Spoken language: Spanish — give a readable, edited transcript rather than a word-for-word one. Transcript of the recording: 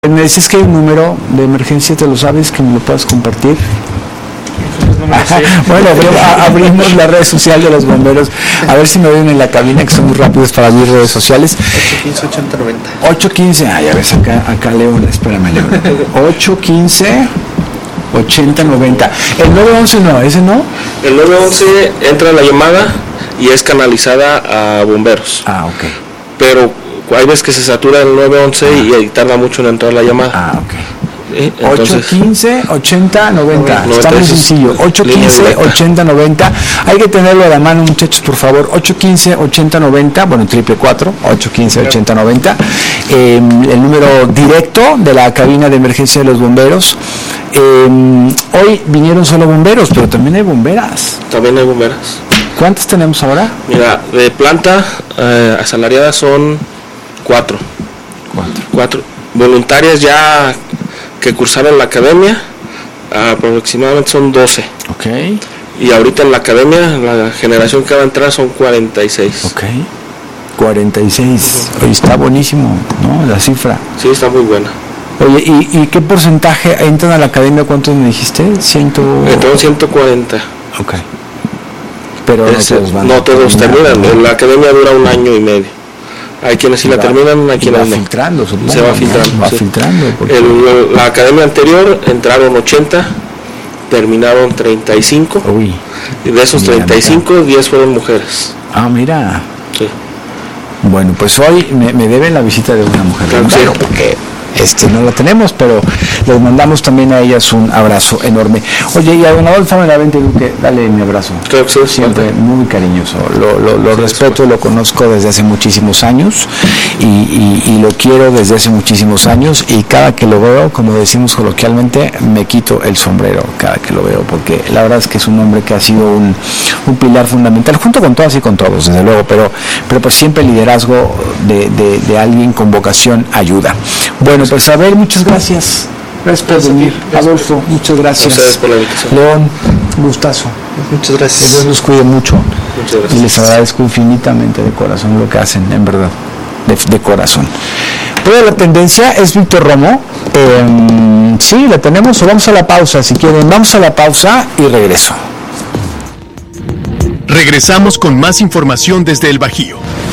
Me decías que hay un número de emergencia, ¿te lo sabes? Que me lo puedas compartir. Bueno, abrimos la red social de los bomberos. A ver si me ven en la cabina, que son muy rápidos para abrir redes sociales. 815-8090. 815, ya ves, acá León, espérame, León. 815-8090. El 911 no, ¿ese no? El 911 entra la llamada y es canalizada a bomberos. Ah, ok. Pero hay veces que se satura el 911 y tarda mucho en entrar la llamada. Ah, ok. Entonces, 815-8090. Está muy sencillo. 815-8090. Hay que tenerlo a la mano, muchachos, por favor. 815-8090. Bueno, 444-815-8090. El número directo de la cabina de emergencia de los bomberos. Hoy vinieron solo bomberos, pero también hay bomberas. También hay bomberas. ¿Cuántas tenemos ahora? Mira, de planta asalariadas son 4. Voluntarias ya que cursaron la academia, aproximadamente son 12. Ok. Y ahorita en la academia, la generación que va a entrar son 46. Ok. 46. Oye, está buenísimo, ¿no? La cifra. Sí, está muy buena. Oye, ¿y qué porcentaje entran a la academia? ¿Cuántos me dijiste? Entraron 140. Ok. Pero no todos terminan. ¿no? La academia dura 1 año y medio. Hay quienes sí la terminan, hay quienes no. Filtrando, supongo, se va filtrando. Va filtrando. Porque... La academia anterior entraron 80, terminaron 35. Uy. Y de esos 35, 10 fueron mujeres. Ah, mira. Sí. Bueno, pues hoy me deben la visita de una mujer. Claro, claro, porque no la tenemos, pero les mandamos también a ellas un abrazo enorme. Oye, y a don Adolfo Benavente Duque, dale mi abrazo. Claro que sí, siempre muy cariñoso. Lo respeto, lo conozco desde hace muchísimos años y lo quiero desde hace muchísimos años, y cada que lo veo, como decimos coloquialmente, me quito el sombrero cada que lo veo, porque la verdad es que es un hombre que ha sido un pilar fundamental, junto con todas y con todos, desde luego, pero pues siempre el liderazgo de alguien con vocación ayuda. Bueno, pues a ver, muchas gracias. Gracias por venir. Adolfo, muchas gracias. Gracias por la invitación. León, gustazo. Muchas gracias. Que Dios los cuide mucho. Muchas gracias. Y les agradezco infinitamente de corazón lo que hacen, en verdad. De corazón. Toda la tendencia es Víctor Romo. Sí, la tenemos, o vamos a la pausa, si quieren. Vamos a la pausa y regreso. Regresamos con más información desde el Bajío.